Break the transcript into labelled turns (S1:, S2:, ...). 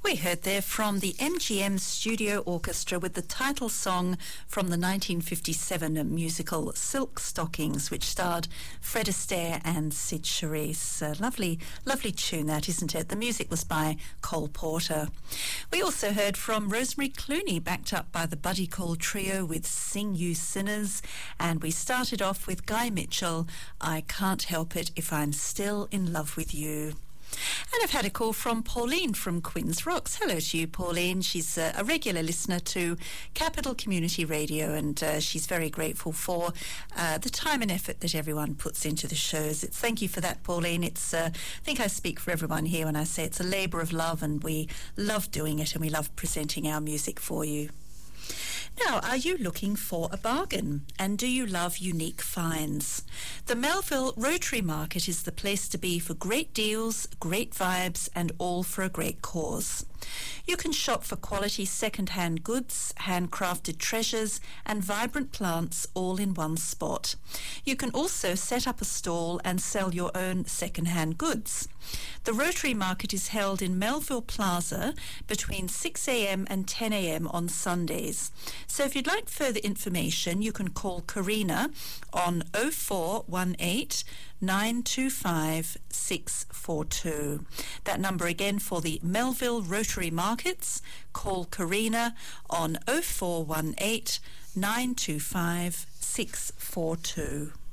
S1: We heard there from the MGM Studio Orchestra with the title song from the 1957 musical Silk Stockings, which starred Fred Astaire and Sid Charisse. Lovely, lovely tune that, isn't it? The music was by Cole Porter. We also heard from Rosemary Clooney, backed up by the Buddy Cole Trio with Sing You Sinners. And we started off with Guy Mitchell, I Can't Help It If I'm Still in Love with You. And I've had a call from Pauline from Quinns Rocks. Hello to you, Pauline. She's a regular listener to Capital Community Radio, and she's very grateful for the time and effort that everyone puts into the shows. Thank you for that, Pauline. I think I speak for everyone here when I say it's a labour of love, and we love doing it, and we love presenting our music for you. Now, are you looking for a bargain? And do you love unique finds? The Melville Rotary Market is the place to be for great deals, great vibes, and all for a great cause. You can shop for quality second-hand goods, handcrafted treasures, and vibrant plants all in one spot. You can also set up a stall and sell your own second-hand goods. The Rotary Market is held in Melville Plaza between 6 a.m. and 10 a.m. on Sundays. So if you'd like further information, you can call Karina on 0418 925 642. That number again for the Melville Rotary Markets. Call Karina on 0418 925 642.